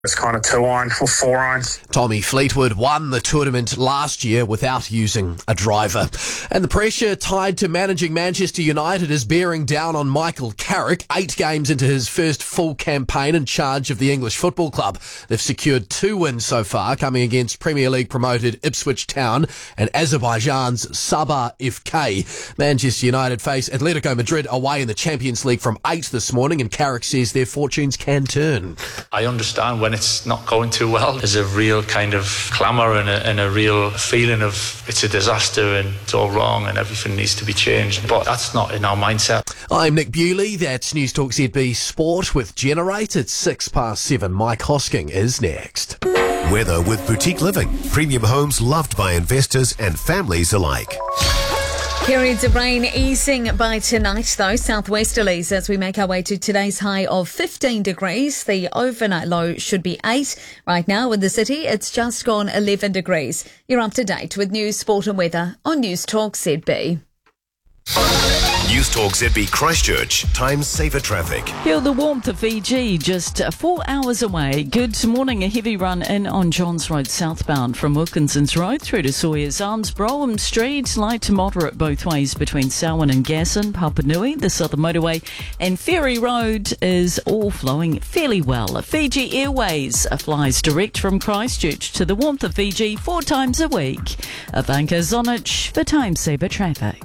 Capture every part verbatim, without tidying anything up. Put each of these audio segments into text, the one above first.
It's kind of two iron or four irons. Tommy Fleetwood won the tournament last year without using a driver. And the pressure tied to managing Manchester United is bearing down on Michael Carrick. Eight games into his first full campaign in charge of the English Football Club. They've secured two wins so far, coming against Premier League promoted Ipswich Town and Azerbaijan's Sabah F K. Manchester United face Atletico Madrid away in the Champions League from eight this morning, and Carrick says their fortunes can turn. I understand when it's not going too well, there's a real kind of clamour and a, and a real feeling of it's a disaster and it's all wrong and everything needs to be changed. But that's not in our mindset. I'm Nick Bewley. That's News Talk Z B Sport with Generate. It's six past seven. Mike Hosking is next. Weather with Boutique Living. Premium homes loved by investors and families alike. Periods of rain easing by tonight, though. Southwesterlies as we make our way to today's high of fifteen degrees. The overnight low should be eight. Right now in the city, it's just gone eleven degrees. You're up to date with news, sport and weather on News Talk Z B. News Talk Z B Christchurch. Time saver traffic. Feel the warmth of Fiji just four hours away. Good morning. A heavy run in on Johns Road southbound from Wilkinson's Road through to Sawyers Arms. Brougham Street, light to moderate both ways between Selwyn and Gasson, Papanui, the Southern Motorway, and Ferry Road is all flowing fairly well. Fiji Airways flies direct from Christchurch to the warmth of Fiji four times a week. Ivanka Zonich for Time Saver Traffic.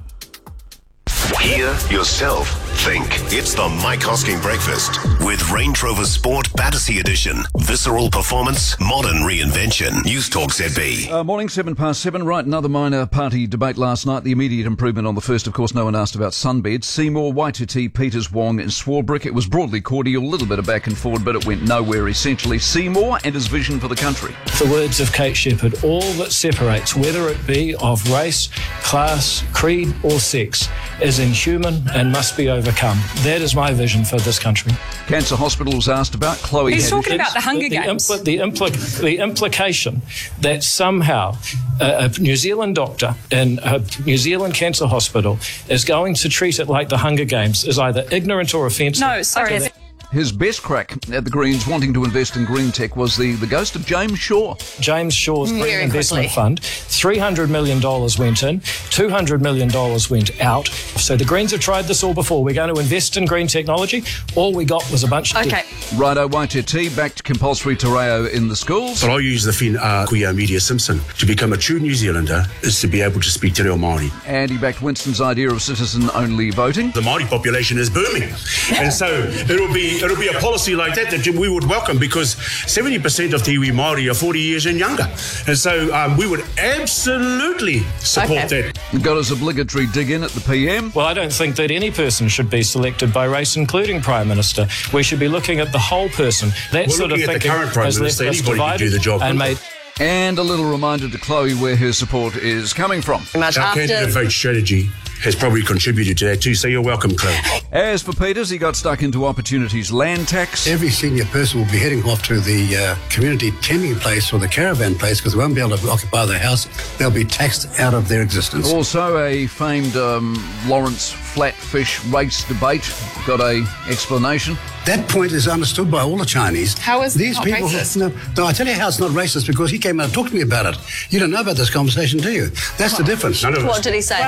Hear yourself think. It's the Mike Hosking Breakfast with Range Rover Sport Battersea Edition. Visceral performance, modern reinvention. News Talk Z B. Uh, morning, seven past seven. Right, another minor party debate last night. The immediate improvement on the first, of course, no one asked about Sunbed. Seymour, Waititi, Peters, Wong and Swarbrick. It was broadly cordial, a little bit of back and forward, but it went nowhere essentially. Seymour and his vision for the country. The words of Kate Shepherd, all that separates, whether it be of race, class, creed or sex, is inhuman and must be overcome. That is my vision for this country. Cancer hospitals asked about. Chloe. He's talking about the Hunger the, the Games. Impl- the, impl- the implication that somehow a, a New Zealand doctor in a New Zealand cancer hospital is going to treat it like the Hunger Games is either ignorant or offensive. No, sorry. His best crack at the Greens wanting to invest in green tech was the, the ghost of James Shaw. James Shaw's Green Very Investment quickly. Fund. three hundred million dollars went in, two hundred million dollars went out. So the Greens have tried this all before. We're going to invest in green technology. All we got was a bunch of... Okay. Righto, Waititi, back to compulsory te reo in the schools. So I use the fin uh, Kuia Media Simpson. To become a true New Zealander is to be able to speak te reo Māori. And he backed Winston's idea of citizen-only voting. The Māori population is booming. And so it'll be it'll be a policy like that that we would welcome, because seventy percent of te iwi Māori are forty years and younger. And so um, we would absolutely support Okay. that. Got his obligatory dig in at the P M. Well, I don't think that any person should be selected by race, including Prime Minister. We should be looking at the whole person. That We're sort of looking at the thinking current Prime has left Minister. us Anybody can do the divided job. and made... And a little reminder to Chloe where her support is coming from. Our candidate vote strategy has probably contributed to that too, so you're welcome, Chloe. As for Peters, he got stuck into Opportunities land tax. Every senior person will be heading off to the uh, community tending place or the caravan place because they won't be able to occupy their house. They'll be taxed out of their existence. Also, a famed um, Lawrence Flatfish race debate got a explanation. That point is understood by all the Chinese. How is it These not people, racist? No, no, I tell you how it's not racist, because he came out and talked to me about it. You don't know about this conversation, do you? That's the difference. None of us. What did he say?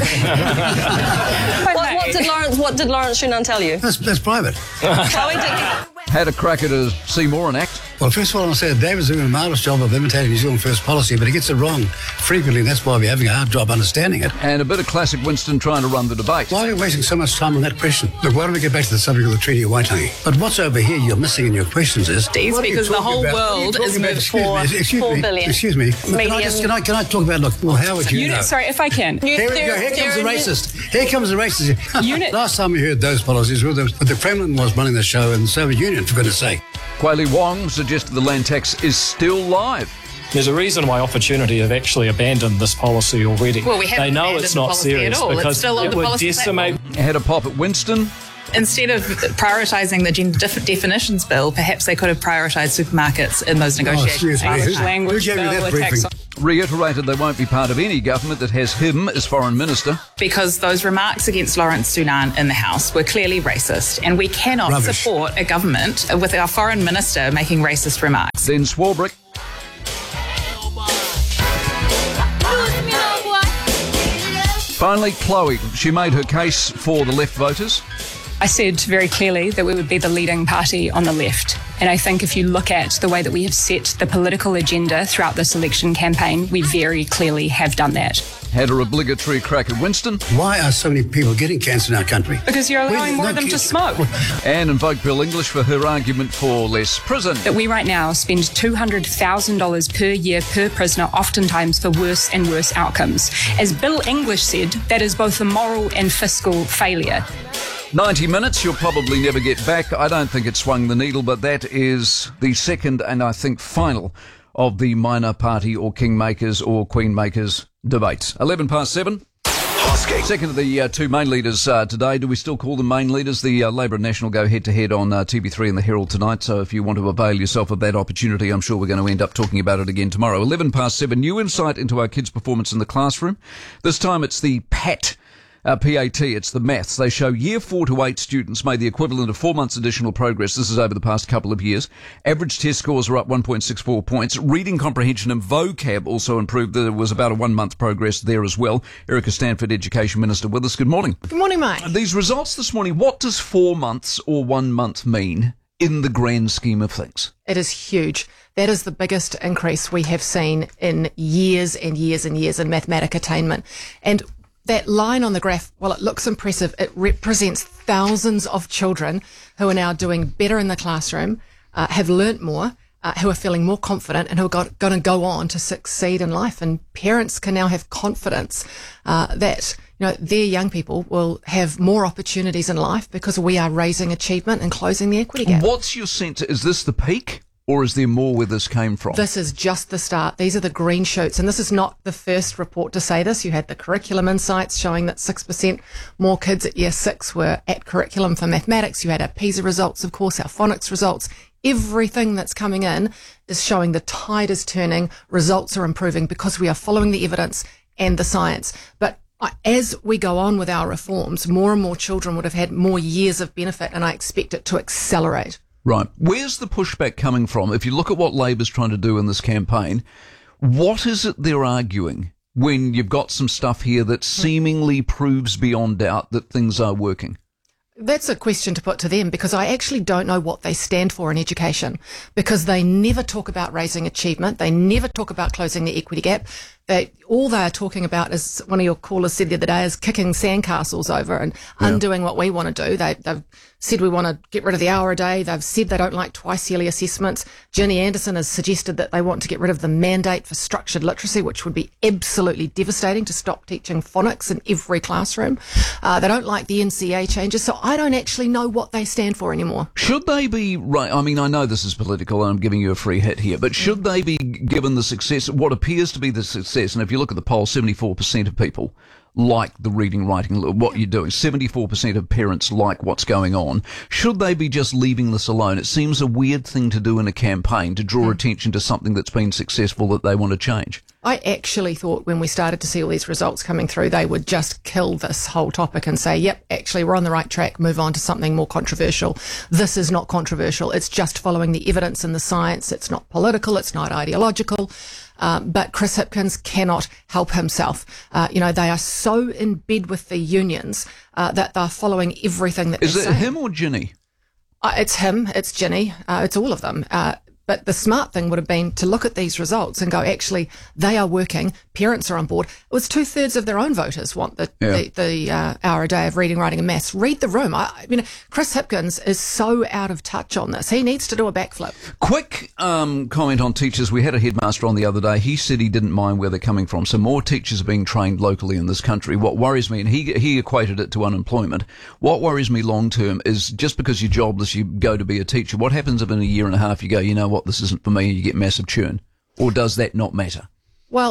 what, what did Lawrence? What did Lawrence Shunan tell you? That's, that's private. Chloe did. Had a crack at a Seymour and act. Well, first of all, I'll say that David's doing a marvellous job of imitating New Zealand First policy, but he gets it wrong frequently, and that's why we're having a hard job understanding it. And a bit of classic Winston trying to run the debate. Why are we wasting so much time on that question? Look, why don't we get back to the subject of the Treaty of Waitangi? But what's over here you're missing in your questions is... Steve, what are you because the talking whole about? What are you world talking is about? moved Excuse for me, excuse four me, billion. Excuse me. Can I, just, can, I, can I talk about, look, well, how would you Unit, know? sorry, if I can. Here we go. Here comes the racist. Here comes the racist. Unit. Last time we heard those policies, well, the, the Kremlin was running the show, and Soviet Union, for goodness sake. Kweli Wong suggested the land tax is still live. There's a reason why Opportunity have actually abandoned this policy already. Well, we haven't They know abandoned it's the not policy at serious all. It's because still on it the would policy decimate... Had a pop at Winston. Instead of prioritising the gender def- definitions bill, perhaps they could have prioritised supermarkets in those Oh, negotiations. excuse me. English Who- language who gave you bill, that a tax briefing? on- Reiterated they won't be part of any government that has him as foreign minister. Because those remarks against Lawrence Sunan in the House were clearly racist, and we cannot Rubbish. support a government with our foreign minister making racist remarks. Then Swarbrick. Finally, Chloe. She made her case for the left voters. I said very clearly that we would be the leading party on the left. And I think if you look at the way that we have set the political agenda throughout this election campaign, we very clearly have done that. Had her obligatory crack at Winston. Why are so many people getting cancer in our country? Because you're allowing Well, more no, of them to you- smoke. And invoked Bill English for her argument for less prison. That we right now spend two hundred thousand dollars per year per prisoner, oftentimes for worse and worse outcomes. As Bill English said, that is both a moral and fiscal failure. ninety minutes, you'll probably never get back. I don't think it swung the needle, but that is the second and I think final of the minor party or kingmakers or queenmakers debates. eleven past seven. Hosking. Second of the uh, two main leaders uh, today. Do we still call them main leaders? The uh, Labour and National go head-to-head on uh, T V three and the Herald tonight, so if you want to avail yourself of that opportunity, I'm sure we're going to end up talking about it again tomorrow. eleven past seven, new insight into our kids' performance in the classroom. This time it's the PAT. Uh, P A T, it's the maths. They show year four to eight students made the equivalent of four months additional progress. This is over the past couple of years. Average test scores are up one point six four points. Reading comprehension and vocab also improved. There was about a one month progress there as well. Erica Stanford, Education Minister, with us. Good morning. Good morning, Mike. These results this morning, what does four months or one month mean in the grand scheme of things? It is huge. That is the biggest increase we have seen in years and years and years in mathematic attainment. And that line on the graph, while it looks impressive, it represents thousands of children who are now doing better in the classroom, uh, have learnt more, uh, who are feeling more confident and who are going to go on to succeed in life. And parents can now have confidence uh, that you know their young people will have more opportunities in life because we are raising achievement and closing the equity gap. What's your sense? Is this the peak? Or is there more where this came from? This is just the start. These are the green shoots. And this is not the first report to say this. You had the curriculum insights showing that six percent more kids at year six were at curriculum for mathematics. You had our PISA results, of course, our phonics results. Everything that's coming in is showing the tide is turning, results are improving because we are following the evidence and the science. But as we go on with our reforms, more and more children would have had more years of benefit, and I expect it to accelerate. Right. Where's the pushback coming from? If you look at what Labor's trying to do in this campaign, what is it they're arguing when you've got some stuff here that seemingly proves beyond doubt that things are working? That's a question to put to them, because I actually don't know what they stand for in education, because they never talk about raising achievement. They never talk about closing the equity gap. They, all they are talking about, as one of your callers said the other day, is kicking sandcastles over and Yeah. undoing what we want to do. They, they've said we want to get rid of the hour a day. They've said they don't like twice yearly assessments. Ginny Anderson has suggested that they want to get rid of the mandate for structured literacy, which would be absolutely devastating to stop teaching phonics in every classroom. Uh, they don't like the N C A changes. So I don't actually know what they stand for anymore. Should they be, right, I mean, I know this is political and I'm giving you a free hit here, but should they be given the success, what appears to be the success, and if you look at the poll, seventy-four percent of people like the reading, writing, what you're doing. seventy-four percent of parents like what's going on. Should they be just leaving this alone? It seems a weird thing to do in a campaign, to draw mm. attention to something that's been successful that they want to change. I actually thought when we started to see all these results coming through, they would just kill this whole topic and say, yep, actually, we're on the right track, move on to something more controversial. This is not controversial. It's just following the evidence and the science. It's not political. It's not ideological. Um, but Chris Hipkins cannot help himself. Uh, you know, they are so in bed with the unions uh, that they're following everything that Is they it say. him or Ginny? Uh, it's him, it's Ginny, uh, it's all of them. Uh, but the smart thing would have been to look at these results and go, actually, they are working, parents are on board. It was two thirds of their own voters want the, Yeah. the, the uh, hour a day of reading, writing and maths. Read the room. I, I mean, Chris Hipkins is so out of touch on this. He needs to do a backflip. Quick um, comment on teachers. We had a headmaster on the other day. He said he didn't mind where they're coming from. So more teachers are being trained locally in this country. What worries me, and he he equated it to unemployment, what worries me long term is just because you're jobless, you go to be a teacher. What happens if in a year and a half you go, you know what, this isn't for me, and you get massive churn? Or does that not matter? Well,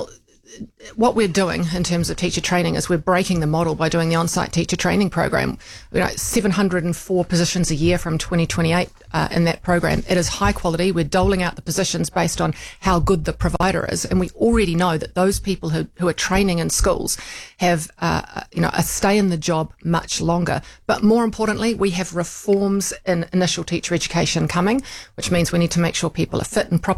what we're doing in terms of teacher training is we're breaking the model by doing the on-site teacher training program. You know, seven hundred four positions a year from twenty twenty-eight uh, in that program. It is high quality. We're doling out the positions based on how good the provider is, and we already know that those people who, who are training in schools have, uh, you know, a stay in the job much longer. But more importantly, we have reforms in initial teacher education coming, which means we need to make sure people are fit and proper